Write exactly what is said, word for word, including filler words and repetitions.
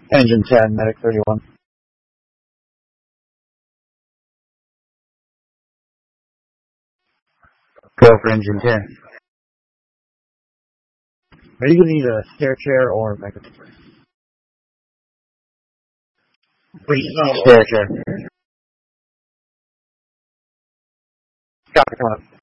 Engine ten, Medic thirty-one. Go for engine ten. Are you going to need a stair chair or a mega? Stair chair. Copy, come on.